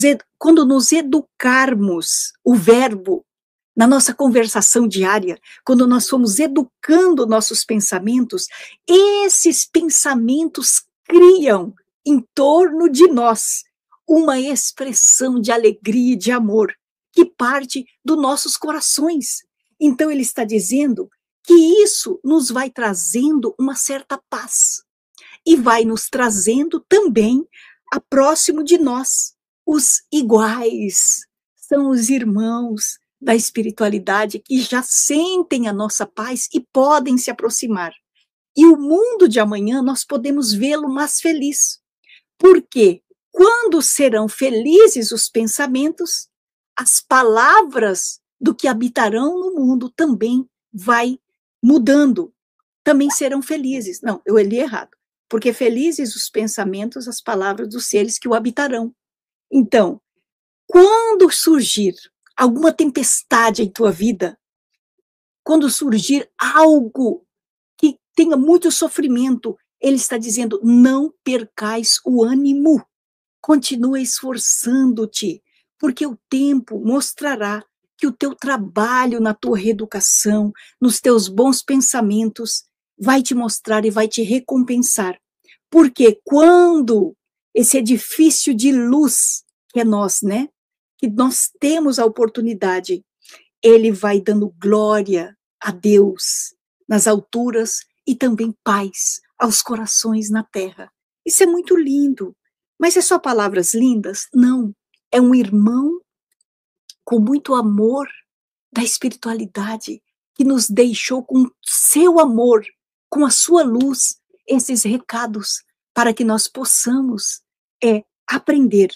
quando nos educarmos, o verbo, na nossa conversação diária, quando nós formos educando nossos pensamentos, esses pensamentos criam em torno de nós uma expressão de alegria e de amor que parte dos nossos corações. Então ele está dizendo que isso nos vai trazendo uma certa paz e vai nos trazendo também a próximo de nós, os iguais, são os irmãos da espiritualidade que já sentem a nossa paz e podem se aproximar. E o mundo de amanhã nós podemos vê-lo mais feliz. Porque quando serão felizes os pensamentos, as palavras do que habitarão no mundo também vai mudando, também serão felizes. Não, eu li errado. Porque felizes os pensamentos, as palavras dos seres que o habitarão. Então, quando surgir alguma tempestade em tua vida, quando surgir algo que tenha muito sofrimento, ele está dizendo, não percais o ânimo, continua esforçando-te, porque o tempo mostrará que o teu trabalho na tua reeducação, nos teus bons pensamentos, vai te mostrar e vai te recompensar. Porque quando esse edifício de luz, que é nós, né? Que nós temos a oportunidade, ele vai dando glória a Deus nas alturas e também paz aos corações na terra. Isso é muito lindo. Mas é só palavras lindas? Não. É um irmão com muito amor da espiritualidade que nos deixou com seu amor, com a sua luz, esses recados para que nós possamos aprender.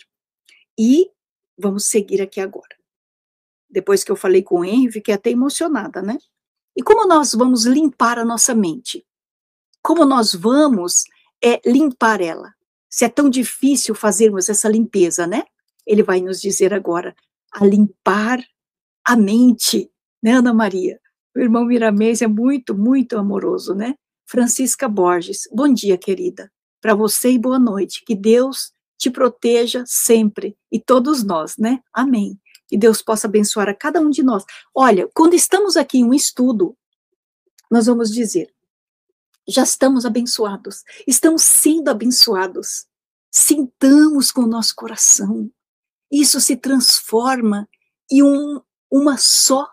E vamos seguir aqui agora. Depois que eu falei com o Henry, fiquei até emocionada, né? E como nós vamos limpar a nossa mente? Como nós vamos limpar ela? Se é tão difícil fazermos essa limpeza, né? Ele vai nos dizer agora a limpar a mente, né, Ana Maria? O irmão Miramês é muito, muito amoroso, né? Francisca Borges, bom dia, querida. Para você e boa noite. Que Deus te proteja sempre e todos nós, né? Amém. Que Deus possa abençoar a cada um de nós. Olha, quando estamos aqui em um estudo, nós vamos dizer, já estamos abençoados, estamos sendo abençoados. Sintamos com o nosso coração. Isso se transforma em um só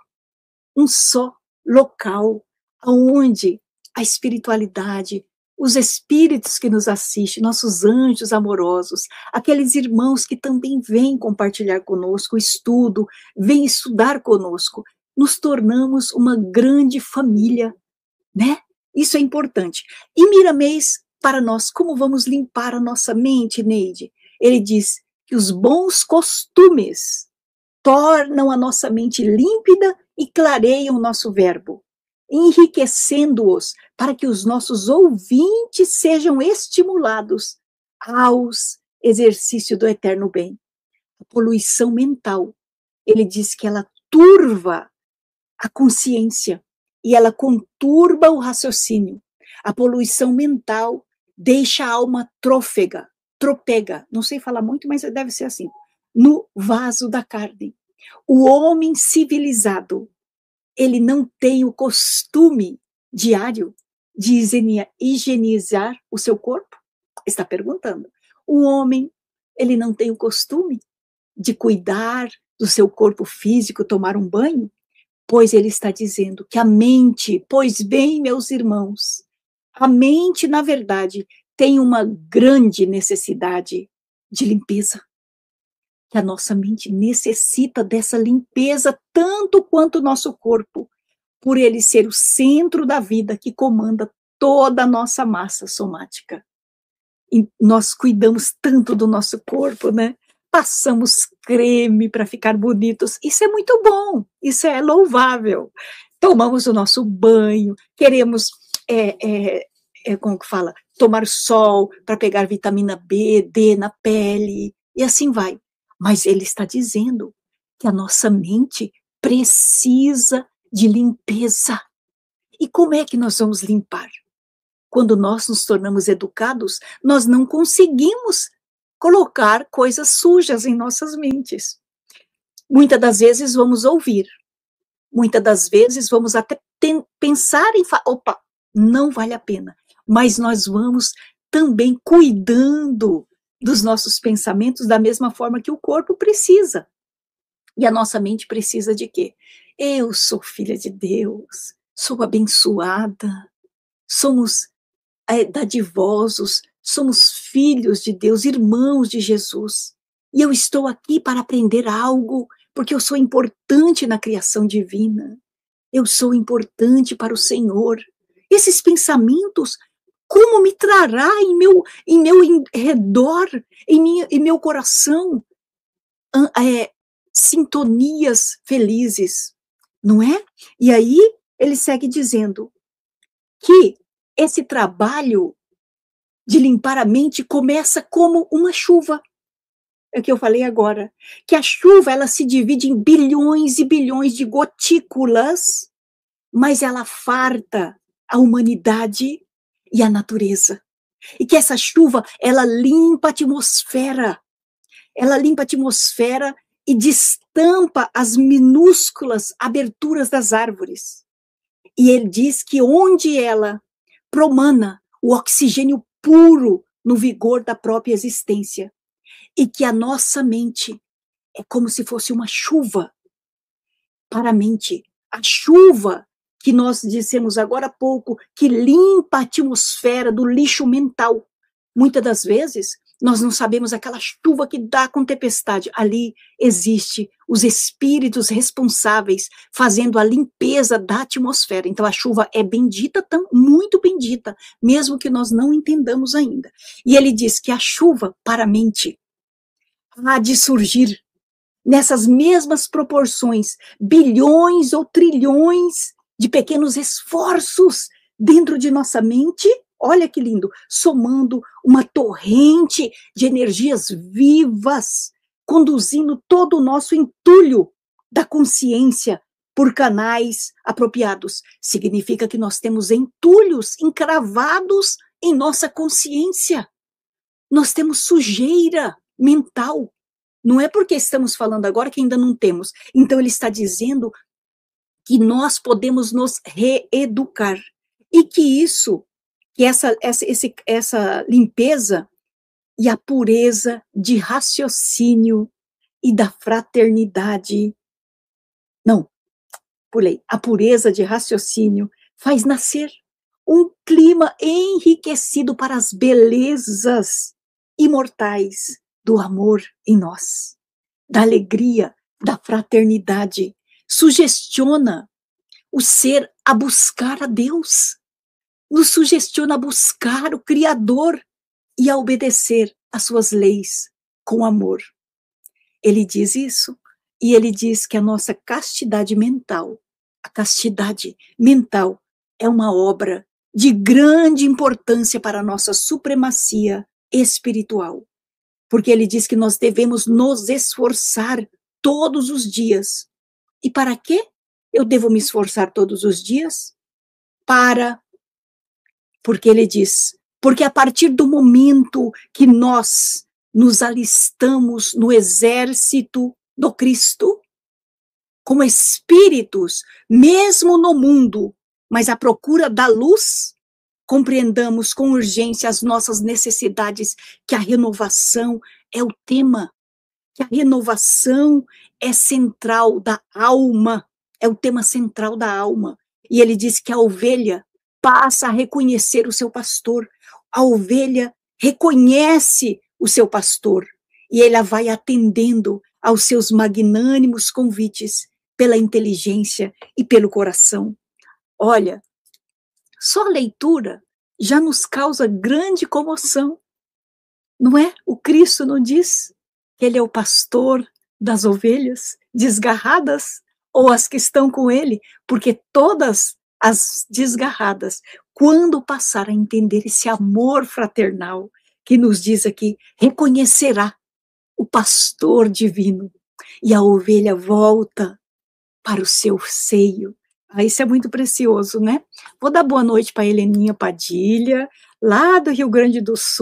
local, onde a espiritualidade, os espíritos que nos assistem, nossos anjos amorosos, aqueles irmãos que também vêm compartilhar conosco o estudo, vêm estudar conosco, nos tornamos uma grande família, né? Isso é importante. E Miramês, para nós, como vamos limpar a nossa mente, Neide? Ele diz que os bons costumes tornam a nossa mente límpida e clareiam o nosso verbo, enriquecendo-os para que os nossos ouvintes sejam estimulados aos exercícios do eterno bem. A poluição mental, ele diz que ela turva a consciência e ela conturba o raciocínio. A poluição mental deixa a alma tropega, não sei falar muito, mas deve ser assim, no vaso da carne. O homem civilizado, ele não tem o costume diário de higienizar o seu corpo? Está perguntando. O homem, ele não tem o costume de cuidar do seu corpo físico, tomar um banho? Pois ele está dizendo que a mente, pois bem, meus irmãos, a mente, na verdade, tem uma grande necessidade de limpeza. Que a nossa mente necessita dessa limpeza tanto quanto o nosso corpo, por ele ser o centro da vida que comanda toda a nossa massa somática. E nós cuidamos tanto do nosso corpo, né? Passamos creme para ficar bonitos. Isso é muito bom, isso é louvável. Tomamos o nosso banho, queremos, como que fala? Tomar sol para pegar vitamina B, D na pele, e assim vai. Mas ele está dizendo que a nossa mente precisa de limpeza. E como é que nós vamos limpar? Quando nós nos tornamos educados, nós não conseguimos colocar coisas sujas em nossas mentes. Muitas das vezes vamos ouvir, muitas das vezes vamos até pensar em opa, não vale a pena, mas nós vamos também cuidando dos nossos pensamentos da mesma forma que o corpo precisa. E a nossa mente precisa de quê? Eu sou filha de Deus, sou abençoada, somos dadivosos, somos filhos de Deus, irmãos de Jesus. E eu estou aqui para aprender algo, porque eu sou importante na criação divina. Eu sou importante para o Senhor. Esses pensamentos, como me trará em meu redor, em meu coração, sintonias felizes, não é? E aí ele segue dizendo que esse trabalho de limpar a mente começa como uma chuva. É o que eu falei agora, que a chuva ela se divide em bilhões e bilhões de gotículas, mas ela farta a humanidade e a natureza. E que essa chuva, ela limpa a atmosfera e destampa as minúsculas aberturas das árvores. E ele diz que onde ela promana o oxigênio puro no vigor da própria existência, e que a nossa mente é como se fosse uma chuva para a mente. A chuva que nós dissemos agora há pouco, que limpa a atmosfera do lixo mental. Muitas das vezes, nós não sabemos aquela chuva que dá com tempestade. Ali existe os espíritos responsáveis fazendo a limpeza da atmosfera. Então, a chuva é bendita, muito bendita, mesmo que nós não entendamos ainda. E ele diz que a chuva para a mente há de surgir nessas mesmas proporções, bilhões ou trilhões de pequenos esforços dentro de nossa mente, olha que lindo, somando uma torrente de energias vivas, conduzindo todo o nosso entulho da consciência por canais apropriados. Significa que nós temos entulhos encravados em nossa consciência. Nós temos sujeira mental. Não é porque estamos falando agora que ainda não temos. Então ele está dizendo que nós podemos nos reeducar. E que essa limpeza e a pureza de raciocínio e da fraternidade, a pureza de raciocínio faz nascer um clima enriquecido para as belezas imortais do amor em nós, da alegria, da fraternidade, sugestiona o ser a buscar a Deus, nos sugestiona a buscar o Criador e a obedecer às suas leis com amor. Ele diz isso, e ele diz que a nossa castidade mental, a castidade mental é uma obra de grande importância para a nossa supremacia espiritual. Porque ele diz que nós devemos nos esforçar todos os dias. E para quê? Eu devo me esforçar todos os dias? Porque ele diz, porque a partir do momento que nós nos alistamos no exército do Cristo, como espíritos, mesmo no mundo, mas à procura da luz, compreendamos com urgência as nossas necessidades, que a renovação é o tema, que a renovação é central da alma, é o tema central da alma. E ele diz que a ovelha passa a reconhecer o seu pastor, a ovelha reconhece o seu pastor, e ela vai atendendo aos seus magnânimos convites pela inteligência e pelo coração. Olha, só a leitura já nos causa grande comoção, não é? O Cristo não diz que ele é o pastor das ovelhas desgarradas, ou as que estão com ele, porque todas as desgarradas, quando passar a entender esse amor fraternal que nos diz aqui, reconhecerá o pastor divino, e a ovelha volta para o seu seio. Isso é muito precioso, né? Vou dar boa noite para a Heleninha Padilha, lá do Rio Grande do Sul,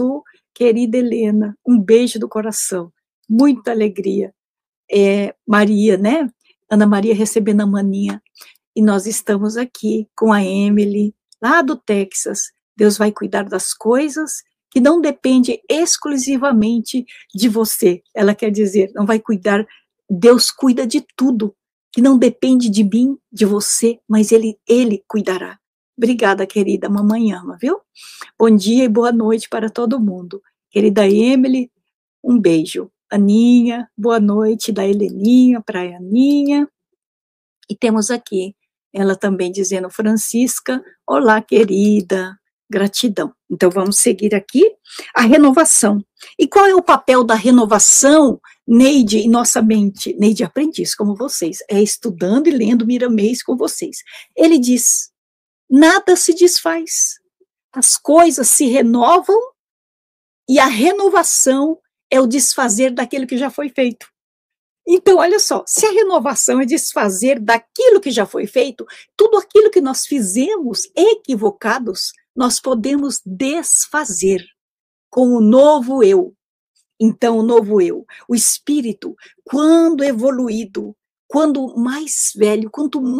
querida Helena, um beijo do coração, muita alegria. Maria, né? Ana Maria recebendo a maninha. E nós estamos aqui com a Emily, lá do Texas. Deus vai cuidar das coisas que não depende exclusivamente de você. Ela quer dizer, não vai cuidar, Deus cuida de tudo, que não depende de mim, de você, mas Ele cuidará. Obrigada, querida, mamãe ama, viu? Bom dia e boa noite para todo mundo. Querida Emily, um beijo. Aninha, boa noite da Heleninha para a Aninha. E temos aqui ela também dizendo, Francisca, olá, querida, gratidão. Então, vamos seguir aqui a renovação. E qual é o papel da renovação, Neide, em nossa mente? Neide, aprendiz como vocês, estudando e lendo Miramês com vocês. Ele diz, nada se desfaz, as coisas se renovam e a renovação é o desfazer daquilo que já foi feito. Então, olha só, se a renovação é desfazer daquilo que já foi feito, tudo aquilo que nós fizemos equivocados, nós podemos desfazer com o novo eu. Então, o novo eu, o espírito, quando evoluído, quanto mais velho,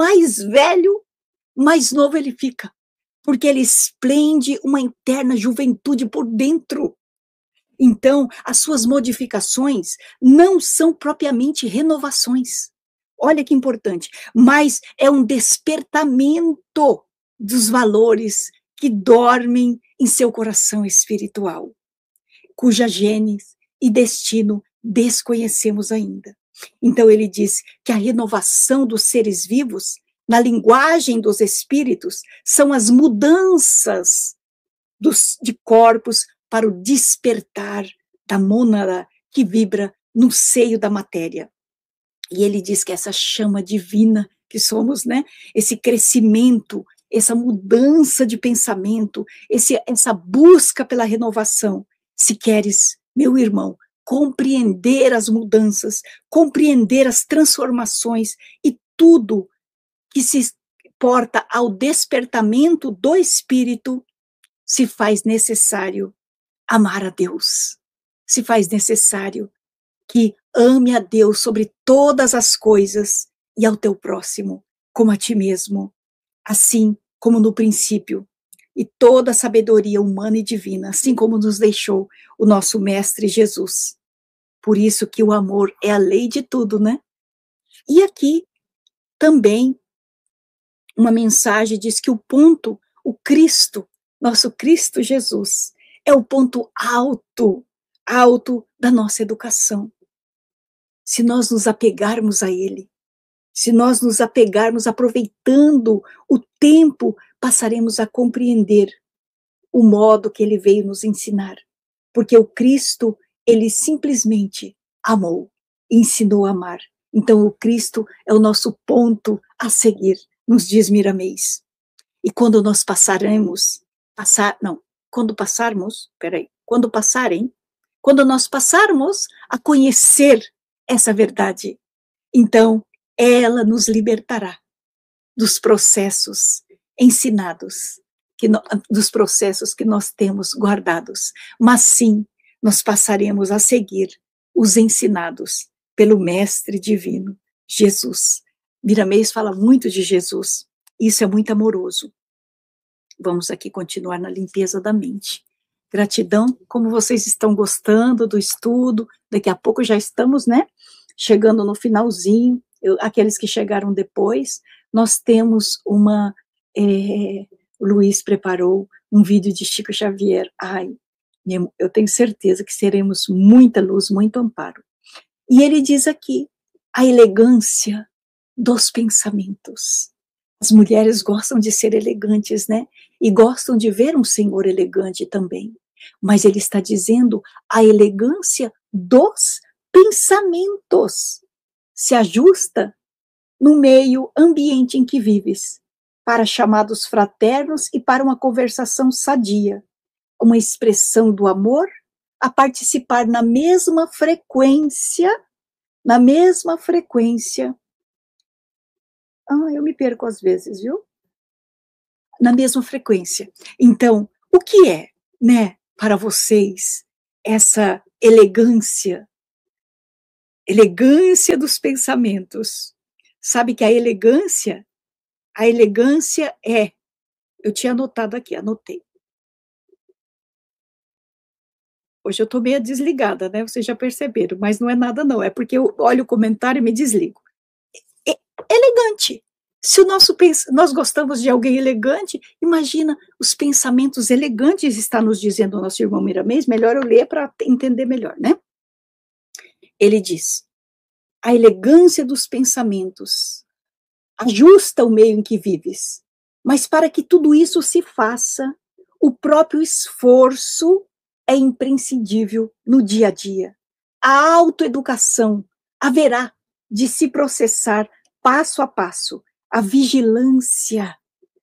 mais novo ele fica, porque ele esplende uma interna juventude por dentro. Então, as suas modificações não são propriamente renovações. Olha que importante, mas é um despertamento dos valores que dormem em seu coração espiritual, cuja genes e destino desconhecemos ainda. Então, ele diz que a renovação dos seres vivos, na linguagem dos espíritos, são as mudanças de corpos para o despertar da mônada que vibra no seio da matéria. E ele diz que essa chama divina que somos, né? Esse crescimento, essa mudança de pensamento, essa busca pela renovação. Se queres, meu irmão, compreender as mudanças, compreender as transformações e tudo que se porta ao despertamento do espírito, se faz necessário amar a Deus, se faz necessário que ame a Deus sobre todas as coisas e ao teu próximo, como a ti mesmo, assim como no princípio, e toda a sabedoria humana e divina, assim como nos deixou o nosso Mestre Jesus. Por isso que o amor é a lei de tudo, né? E aqui também uma mensagem diz que o ponto, o Cristo, nosso Cristo Jesus, é o ponto alto da nossa educação. Se nós nos apegarmos a Ele, se nós nos apegarmos aproveitando o tempo, passaremos a compreender o modo que Ele veio nos ensinar. Porque o Cristo, Ele simplesmente amou, ensinou a amar. Então o Cristo é o nosso ponto a seguir, nos diz Miramês. E quando nós quando nós passarmos a conhecer essa verdade, então ela nos libertará dos processos ensinados, dos processos que nós temos guardados. Mas sim, nós passaremos a seguir os ensinados pelo Mestre Divino, Jesus. Miramês fala muito de Jesus, isso é muito amoroso. Vamos aqui continuar na limpeza da mente. Gratidão, como vocês estão gostando do estudo, daqui a pouco já estamos, né, chegando no finalzinho, aqueles que chegaram depois, nós temos o Luiz preparou um vídeo de Chico Xavier, eu tenho certeza que seremos muita luz, muito amparo. E ele diz aqui, a elegância dos pensamentos. As mulheres gostam de ser elegantes, né? E gostam de ver um senhor elegante também. Mas ele está dizendo a elegância dos pensamentos. Se ajusta no meio ambiente em que vives, para chamados fraternos e para uma conversação sadia, uma expressão do amor, a participar na mesma frequência. Eu me perco às vezes, viu? Na mesma frequência. Então, o que é, né, para vocês, essa elegância, elegância dos pensamentos. Sabe que a elegância é, eu tinha anotado aqui, anotei. Hoje eu estou meio desligada, né? Vocês já perceberam, mas não é nada não, é porque eu olho o comentário e me desligo. É elegante. Se o nosso nós gostamos de alguém elegante, imagina os pensamentos elegantes, está nos dizendo o nosso irmão Miramês, melhor eu ler para entender melhor, né? Ele diz, a elegância dos pensamentos ajusta o meio em que vives, mas para que tudo isso se faça, o próprio esforço é imprescindível no dia a dia. A autoeducação haverá de se processar passo a passo. A vigilância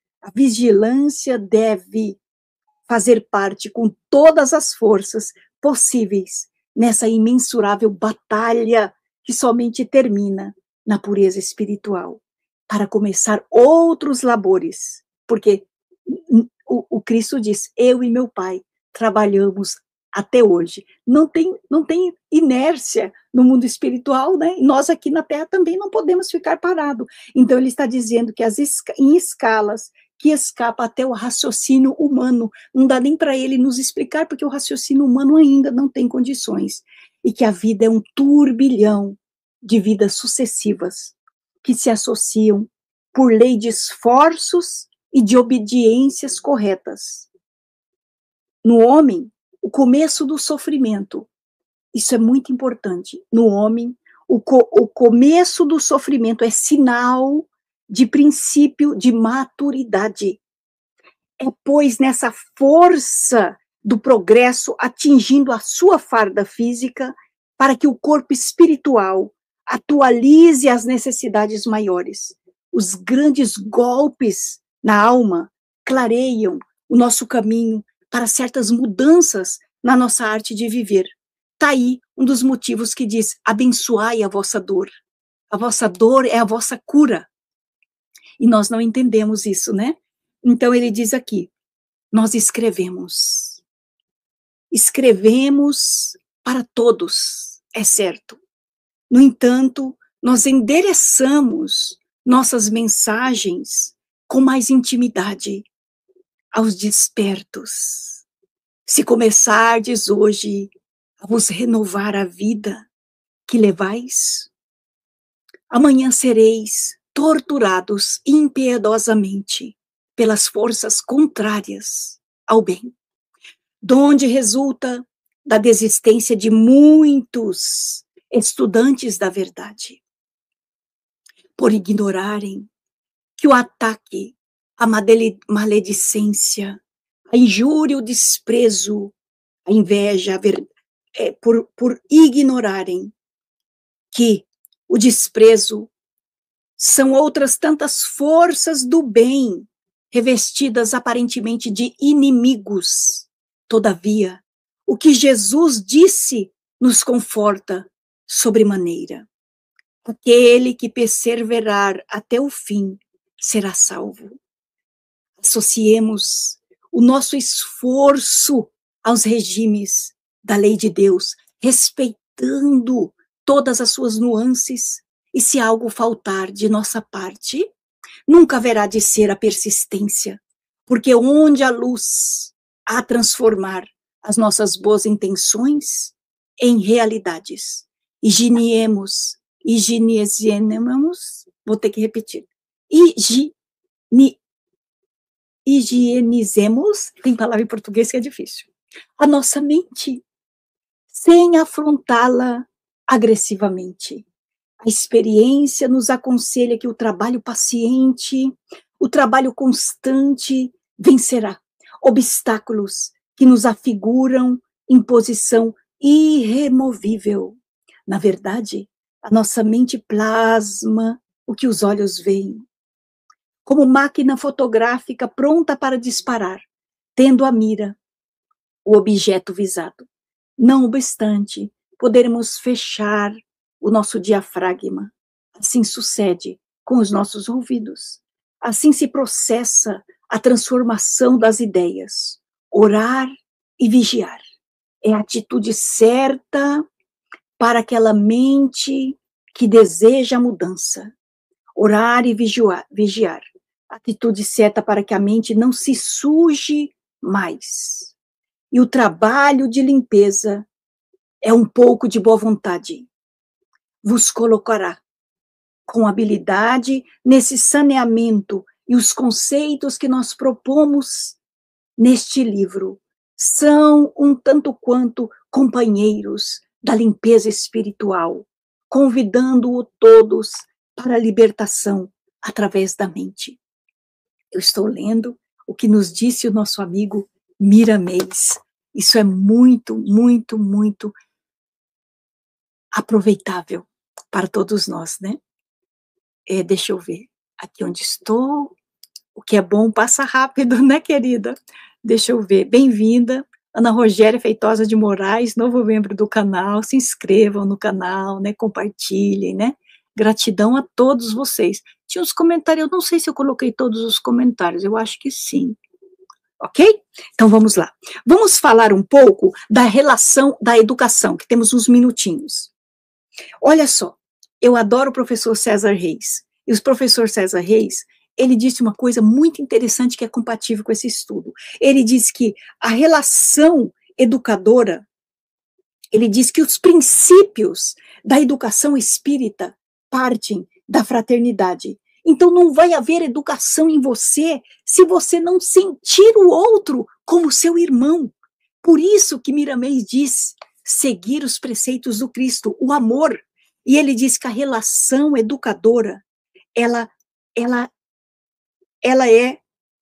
deve fazer parte com todas as forças possíveis nessa imensurável batalha que somente termina na pureza espiritual, para começar outros labores, porque o Cristo diz, eu e meu Pai trabalhamos até hoje. Não tem inércia no mundo espiritual, né? Nós aqui na Terra também não podemos ficar parados. Então ele está dizendo que em escalas que escapa até o raciocínio humano, não dá nem para ele nos explicar, porque o raciocínio humano ainda não tem condições, e que a vida é um turbilhão de vidas sucessivas que se associam por lei de esforços e de obediências corretas. No homem, o começo do sofrimento, isso é muito importante. No homem, o começo do sofrimento é sinal de princípio de maturidade. É, pois, nessa força do progresso atingindo a sua farda física, para que o corpo espiritual atualize as necessidades maiores. Os grandes golpes na alma clareiam o nosso caminho para certas mudanças na nossa arte de viver. Está aí um dos motivos que diz, abençoai a vossa dor. A vossa dor é a vossa cura. E nós não entendemos isso, né? Então ele diz aqui, nós escrevemos para todos, é certo. No entanto, nós endereçamos nossas mensagens com mais intimidade aos despertos. Se começardes hoje a vos renovar a vida que levais, amanhã sereis torturados impiedosamente pelas forças contrárias ao bem, donde resulta da desistência de muitos estudantes da verdade, por ignorarem que o ataque, a maledicência, a injúria, o desprezo, a inveja, por ignorarem que o desprezo são outras tantas forças do bem, revestidas aparentemente de inimigos. Todavia, o que Jesus disse nos conforta sobremaneira. Aquele que perseverar até o fim será salvo. Associemos o nosso esforço aos regimes da lei de Deus, respeitando todas as suas nuances, e se algo faltar de nossa parte, nunca haverá de ser a persistência, porque onde a luz a transformar as nossas boas intenções em realidades, higienizemos, vou ter que repetir, higienizemos, tem palavra em português que é difícil, a nossa mente, sem afrontá-la agressivamente. A experiência nos aconselha que o trabalho paciente, o trabalho constante vencerá obstáculos que nos afiguram em posição irremovível. Na verdade, a nossa mente plasma o que os olhos veem, como máquina fotográfica pronta para disparar, tendo à mira o objeto visado. Não obstante, poderemos fechar o nosso diafragma. Assim sucede com os nossos ouvidos. Assim se processa a transformação das ideias. Orar e vigiar. É a atitude certa para aquela mente que deseja a mudança. Orar e vigiar. Atitude certa para que a mente não se suje mais. E o trabalho de limpeza é um pouco de boa vontade. Vos colocará com habilidade nesse saneamento, e os conceitos que nós propomos neste livro são um tanto quanto companheiros da limpeza espiritual, convidando-o todos para a libertação através da mente. Eu estou lendo o que nos disse o nosso amigo Miramês. Isso é muito, muito, muito aproveitável para todos nós, né? Deixa eu ver aqui onde estou. O que é bom passa rápido, né, querida? Deixa eu ver. Bem-vinda, Ana Rogéria Feitosa de Moraes, novo membro do canal. Se inscrevam no canal, né? Compartilhem, né? Gratidão a todos vocês. Tinha uns comentários, eu não sei se eu coloquei todos os comentários, eu acho que sim. Ok? Então vamos lá. Vamos falar um pouco da relação da educação, que temos uns minutinhos. Olha só, eu adoro o professor César Reis. E o professor César Reis, ele disse uma coisa muito interessante que é compatível com esse estudo. Ele diz que a relação educadora, ele diz que os princípios da educação espírita partem da fraternidade. Então não vai haver educação em você se você não sentir o outro como seu irmão. Por isso que Miramês diz seguir os preceitos do Cristo, o amor. E ele diz que a relação educadora, ela é,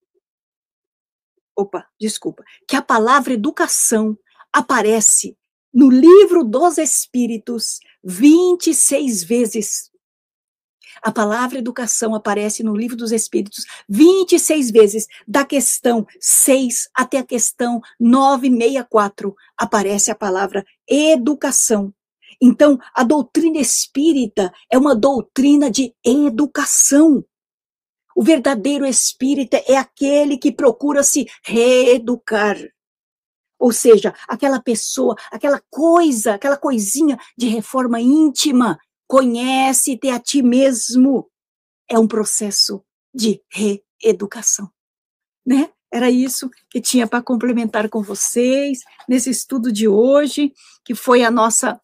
que a palavra educação aparece no livro dos Espíritos 26 vezes. A palavra educação aparece no livro dos Espíritos 26 vezes, da questão 6 até a questão 964, aparece a palavra educação. Então, a doutrina espírita é uma doutrina de educação. O verdadeiro espírita é aquele que procura se reeducar. Ou seja, aquela pessoa, aquela coisinha de reforma íntima, conhece-te a ti mesmo. É um processo de reeducação, né? Era isso que tinha para complementar com vocês nesse estudo de hoje, que foi a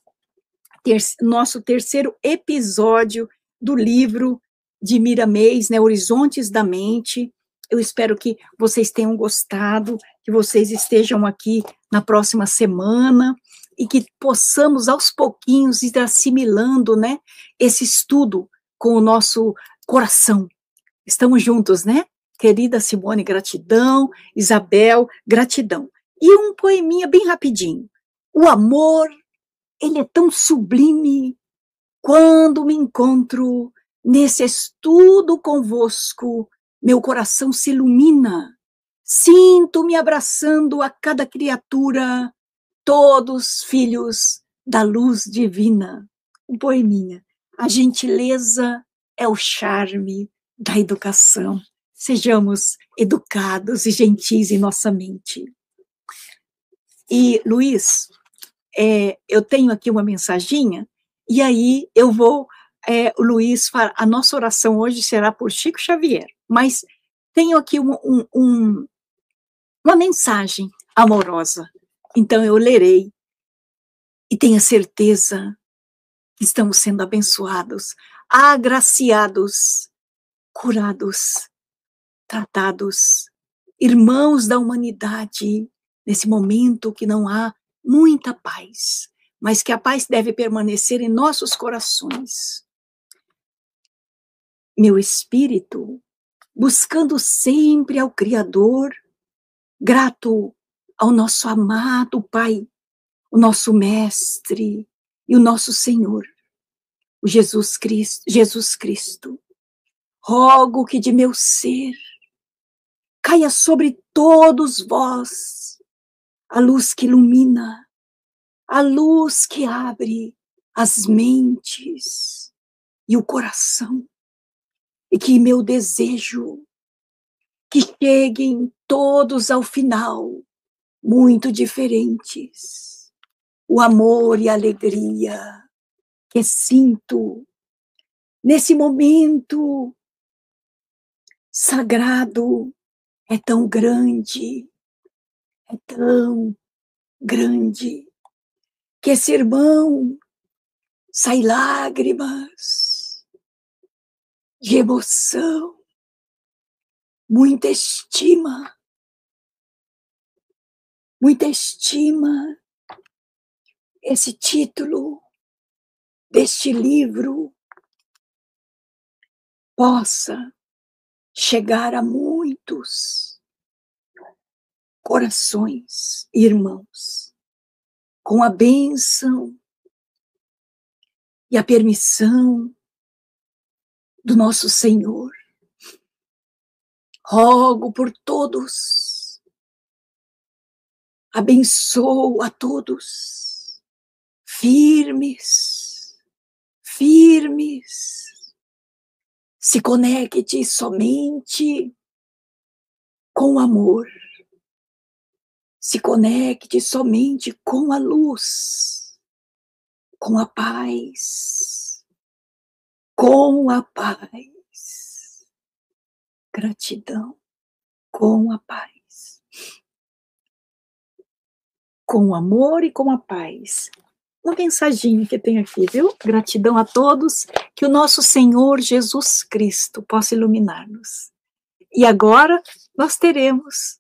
nosso terceiro episódio do livro de Miramês, né, Horizontes da Mente. Eu espero que vocês tenham gostado, que vocês estejam aqui na próxima semana e que possamos, aos pouquinhos, ir assimilando, né, esse estudo com o nosso coração. Estamos juntos, né? Querida Simone, gratidão. Isabel, gratidão. E um poeminha bem rapidinho. O amor, ele é tão sublime quando me encontro nesse estudo convosco, meu coração se ilumina. Sinto-me abraçando a cada criatura, todos filhos da luz divina. Um poeminha. A gentileza é o charme da educação. Sejamos educados e gentis em nossa mente. E, Luiz, eu tenho aqui uma mensaginha, e aí eu vou, o Luiz, a nossa oração hoje será por Chico Xavier, mas tenho aqui uma mensagem amorosa, então eu lerei, e tenha certeza que estamos sendo abençoados, agraciados, curados, tratados, irmãos da humanidade, nesse momento que não há muita paz, mas que a paz deve permanecer em nossos corações. Meu espírito, buscando sempre ao Criador, grato ao nosso amado Pai, o nosso Mestre e o nosso Senhor, o Jesus Cristo, rogo que de meu ser caia sobre todos vós a luz que ilumina, a luz que abre as mentes e o coração, e que meu desejo que cheguem todos ao final muito diferentes, o amor e a alegria que sinto nesse momento sagrado é tão grande, que esse irmão sai lágrimas de emoção, muita estima esse título deste livro possa chegar a muitos corações, irmãos, com a bênção e a permissão do nosso Senhor. Rogo por todos, abençoo a todos, firmes, se conecte somente com o amor, se conecte somente com a luz, com a paz, gratidão, com a paz, com o amor e com a paz. Uma mensaginha que tem aqui, viu? Gratidão a todos, que o nosso Senhor Jesus Cristo possa iluminar-nos. E agora nós teremos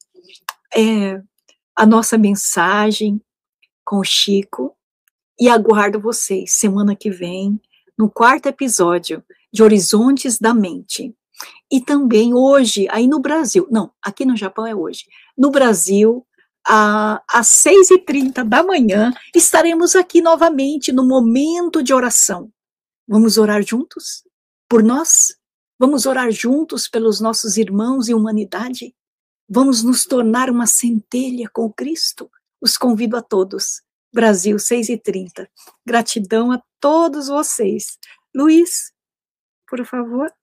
a nossa mensagem com o Chico, e aguardo vocês semana que vem, no 4º episódio de Horizontes da Mente. E também hoje, aí no Brasil, não, aqui no Japão é hoje, no Brasil, às 6h30 da manhã, estaremos aqui novamente no momento de oração. Vamos orar juntos? Por nós? Vamos orar juntos pelos nossos irmãos e humanidade? Vamos nos tornar uma centelha com Cristo? Os convido a todos. Brasil, 6h30. Gratidão a todos vocês. Luiz, por favor.